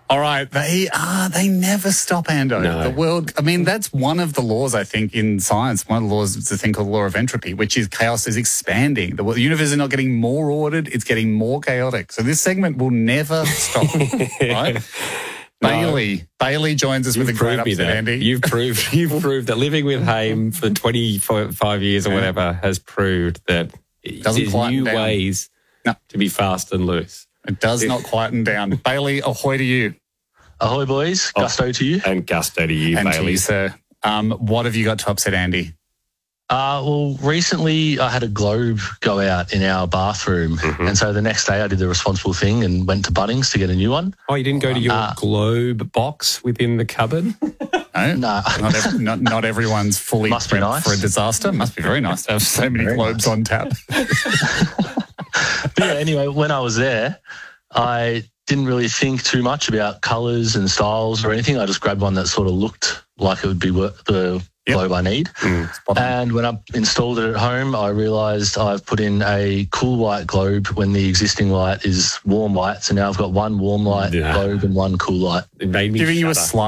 All right, they never stop, Ando. No. The world, I mean, that's one of the laws, I think, in science. One of the laws is a thing called the law of entropy, which is chaos is expanding. The universe is not getting more ordered, it's getting more chaotic. So this segment will never stop, right? Bailey joins us with a great upset, Andy. You've proved that living with Haim for 25 years or whatever has proved that there's new ways to be fast and loose. It does not quieten down. Bailey, ahoy to you. Ahoy, boys. Gusto to you. And gusto to you, and Bailey. To you, sir. What have you got to upset Andy? Well, recently I had a globe go out in our bathroom. And so the next day I did the responsible thing and went to Bunnings to get a new one. Oh, you didn't go to your globe box within the cupboard? No. Not everyone's fully Must be nice. for a disaster. Must be very nice to have so many globes on tap. But yeah, anyway, when I was there, I didn't really think too much about colours and styles or anything. I just grabbed one that sort of looked like it would be the globe I need. And when I installed it at home, I realised I've put in a cool white globe when the existing light is warm white. So now I've got one warm light globe and one cool light. It made me giving you a shudder.